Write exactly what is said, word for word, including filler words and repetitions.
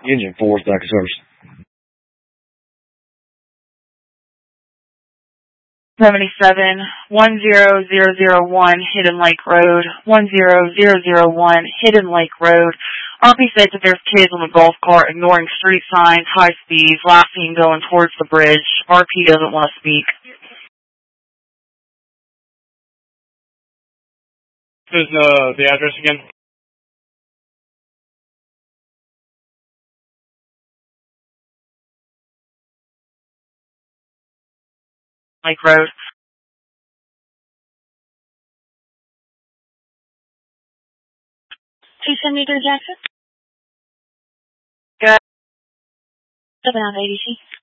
Engine four is back in service. seventy-seven, one zero zero zero one, Hidden Lake Road, one zero zero zero one, Hidden Lake Road. R P said that there's kids on the golf cart ignoring street signs, high speeds, laughing, going towards the bridge. R P doesn't want to speak. Is uh, the address again? Lake Road. two seventy-three Jackson. Good. Seven out of eighty C.